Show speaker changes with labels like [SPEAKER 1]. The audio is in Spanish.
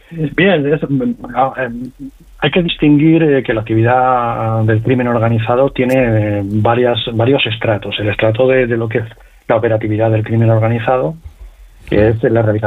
[SPEAKER 1] Bien, hay que distinguir que la actividad del crimen organizado tiene varios estratos. El estrato de lo que es la operatividad del crimen organizado, que es la realización